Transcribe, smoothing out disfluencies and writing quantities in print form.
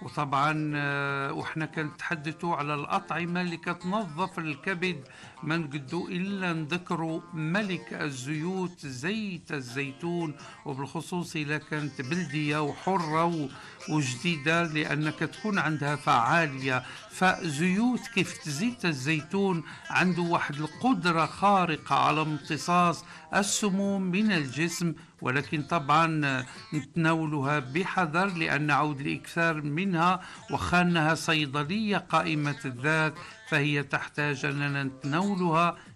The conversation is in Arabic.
وطبعا وإحنا كنتحدثوا على الأطعمة اللي كتنظف الكبد، ما نقدو إلا نذكروا ملك الزيوت زيت الزيتون، وبالخصوص إذا كانت بلدية وحرة وجديدة، لأنك تكون عندها فعالية. فزيوت كيف زيت الزيتون عنده واحد القدرة خارقة على امتصاص السموم من الجسم، ولكن طبعا نتناولها بحذر، لأن عود الإكثار منها وخانها صيدلية قائمة الذات فهي تحتاج أننا نتناولها